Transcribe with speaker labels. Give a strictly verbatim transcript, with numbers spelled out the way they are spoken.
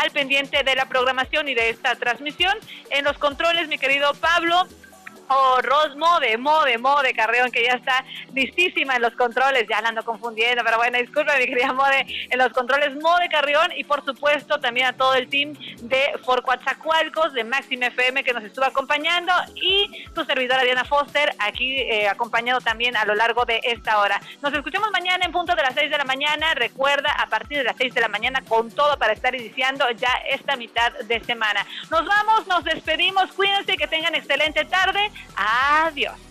Speaker 1: al pendiente de la programación y de esta transmisión. En los controles, mi querido Pablo, o Rosmo de Mo de Mo de Carreón, que ya está listísima en los controles, ya la ando confundiendo, pero bueno, disculpa mi querida Mode, en los controles Mo de Carreón, y por supuesto también a todo el team de For Coatzacoalcos, de Máxima F M, que nos estuvo acompañando, y tu servidora Diana Foster, aquí eh, acompañado también a lo largo de esta hora. Nos escuchamos mañana en punto de las seis de la mañana, recuerda, a partir de las seis de la mañana, con todo para estar iniciando ya esta mitad de semana. Nos vamos, nos despedimos, cuídense, que tengan excelente tarde. Adiós.